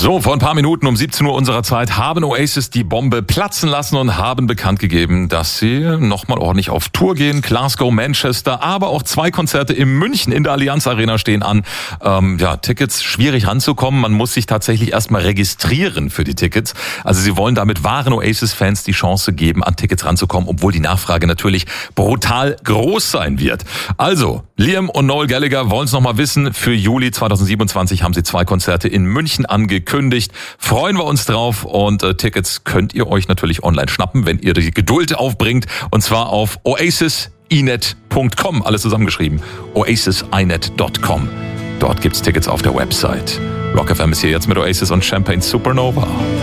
So, vor ein paar Minuten um 17 Uhr unserer Zeit haben Oasis die Bombe platzen lassen und haben bekannt gegeben, dass sie nochmal ordentlich auf Tour gehen. Glasgow, Manchester, aber auch 2 Konzerte in München in der Allianz Arena stehen an. Tickets schwierig ranzukommen. Man muss sich tatsächlich erstmal registrieren für die Tickets. Also sie wollen damit wahren Oasis-Fans die Chance geben, an Tickets ranzukommen, obwohl die Nachfrage natürlich brutal groß sein wird. Also, Liam und Noel Gallagher wollen es nochmal wissen. Für Juli 2027 haben sie 2 Konzerte in München angekündigt. Freuen wir uns drauf und Tickets könnt ihr euch natürlich online schnappen, wenn ihr die Geduld aufbringt, und zwar auf oasisinet.com, alles zusammengeschrieben, oasisinet.com. Dort gibt's Tickets auf der Website. Rock FM ist hier jetzt mit Oasis und Champagne Supernova.